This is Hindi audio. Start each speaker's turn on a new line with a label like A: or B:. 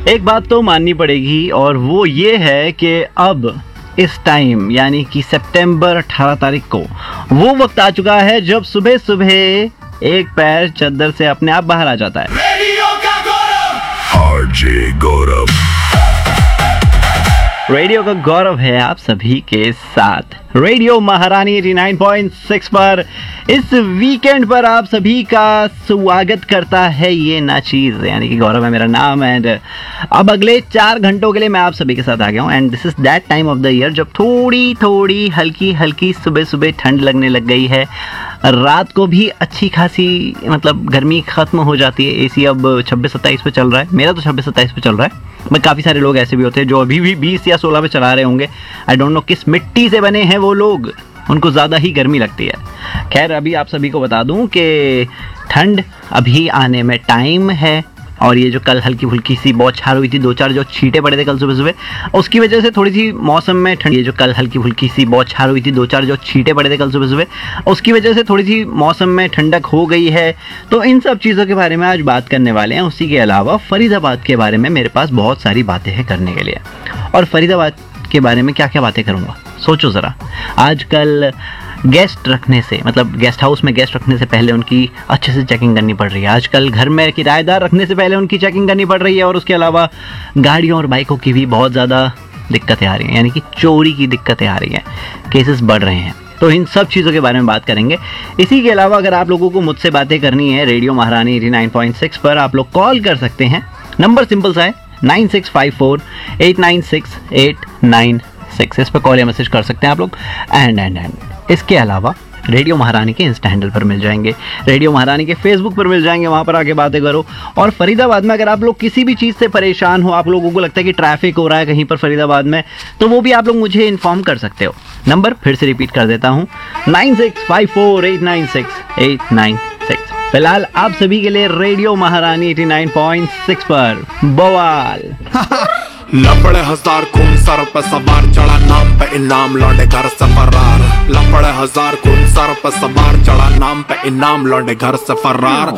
A: एक बात तो माननी पड़ेगी और वो ये है कि अब इस टाइम यानी कि सितंबर 18 तारीख को वो वक्त आ चुका है जब सुबह सुबह एक पैर चद्दर से अपने आप बाहर आ जाता है। रेडियो का गौरव, आरजे गौरव। रेडियो का गौरव है आप सभी के साथ। रेडियो महारानी 89.6 पर इस वीकेंड पर आप सभी का स्वागत करता है ये नाचीज यानी कि गौरव है मेरा नाम। एंड अब अगले 4 घंटों के लिए मैं आप सभी के साथ आ गया हूँ। And this is that time of the year जब थोड़ी थोड़ी हल्की हल्की सुबह सुबह ठंड लगने लग गई है। रात को भी अच्छी खासी मतलब गर्मी खत्म हो जाती है। एसी अब 26-27 पे चल रहा है, मेरा तो 26-27 पे चल रहा है। मैं काफ़ी सारे लोग ऐसे भी होते हैं जो अभी भी 20 या 16 पे चला रहे होंगे। आई डोंट नो किस मिट्टी से बने हैं वो लोग, उनको ज़्यादा ही गर्मी लगती है। खैर अभी आप सभी को बता दूं कि ठंड अभी आने में टाइम है और ये जो कल हल्की फुल्की सी बौछार हुई थी, 2-4 जो छींटे पड़े थे कल सुबह सुबह, उसकी वजह से थोड़ी सी मौसम में ठंड। ये जो कल हल्की फुल्की सी बौछार हुई थी, 2-4 जो छींटे पड़े थे कल सुबह सुबह, उसकी वजह से थोड़ी सी मौसम में ठंडक हो गई है। तो इन सब चीज़ों के बारे में आज बात करने वाले हैं। उसी के अलावा फरीदाबाद के बारे में मेरे पास बहुत सारी बातें हैं करने के लिए। और फरीदाबाद के बारे में क्या क्या बातें करूँगा सोचो ज़रा। आजकल गेस्ट रखने से मतलब गेस्ट हाउस में गेस्ट रखने से पहले उनकी अच्छे से चेकिंग करनी पड़ रही है। आजकल घर में किराएदार रखने से पहले उनकी चेकिंग करनी पड़ रही है। और उसके अलावा गाड़ियों और बाइकों की भी बहुत ज़्यादा दिक्कतें आ रही हैं, यानी कि चोरी की दिक्कतें आ रही हैं, केसेस बढ़ रहे हैं। तो इन सब चीज़ों के बारे में बात करेंगे। इसी के अलावा अगर आप लोगों को मुझसे बातें करनी है रेडियो महारानी 89.6 पर आप लोग कॉल कर सकते हैं। नंबर सिंपल सा है 9654896896। इस पर कॉल या मैसेज कर सकते हैं आप लोग। एंड इसके अलावा रेडियो महारानी के इंस्टा हैंडल पर मिल जाएंगे, रेडियो महारानी के फेसबुक पर मिल जाएंगे, वहाँ पर आके बातें करो। और फरीदाबाद में अगर आप लोग किसी भी चीज़ से परेशान हो, आप लोगों को लगता है कि ट्रैफिक हो रहा है कहीं पर फरीदाबाद में, तो वो भी आप लोग मुझे इन्फॉर्म कर सकते हो। नंबर फिर से रिपीट कर देता हूँ 9654896896। फिलहाल आप सभी के लिए रेडियो महारानी 89.6 पर बवाल।
B: लपड़े हजार खून सर पे सवार, चढ़ा नाम पे इनाम, लौंडे घर से फरार। लपड़े हजार खून सर पे सवार, चढ़ा नाम पे इनाम, लौंडे घर से फरार।